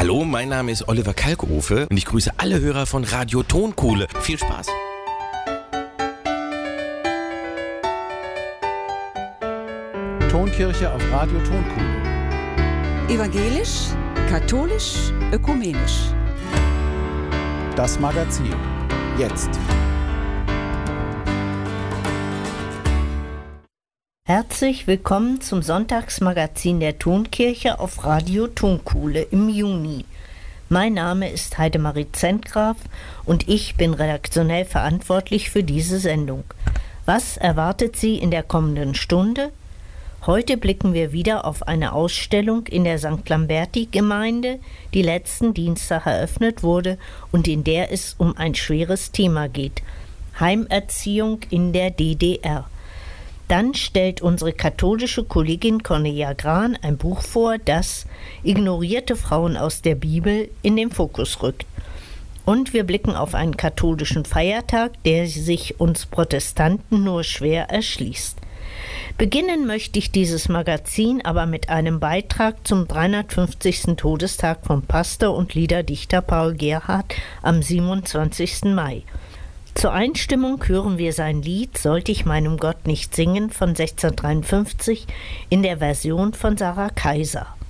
Hallo, mein Name ist Oliver Kalkofe und ich grüße alle Hörer von Radio Tonkuhle. Viel Spaß! Tonkirche auf Radio Tonkuhle. Evangelisch, katholisch, ökumenisch. Das Magazin. Jetzt. Herzlich willkommen zum Sonntagsmagazin der Tonkirche auf Radio Tonkuhle im Juni. Mein Name ist Heidemarie Zentgraf und ich bin redaktionell verantwortlich für diese Sendung. Was erwartet Sie in der kommenden Stunde? Heute blicken wir wieder auf eine Ausstellung in der St. Lamberti-Gemeinde, die letzten Dienstag eröffnet wurde und in der es um ein schweres Thema geht: Heimerziehung in der DDR. Dann stellt unsere katholische Kollegin Cornelia Gran ein Buch vor, das ignorierte Frauen aus der Bibel in den Fokus rückt. Und wir blicken auf einen katholischen Feiertag, der sich uns Protestanten nur schwer erschließt. Beginnen möchte ich dieses Magazin aber mit einem Beitrag zum 350. Todestag von Pastor und Liederdichter Paul Gerhardt am 27. Mai. Zur Einstimmung hören wir sein Lied »Sollte ich meinem Gott nicht singen« von 1653 in der Version von Sarah Kaiser.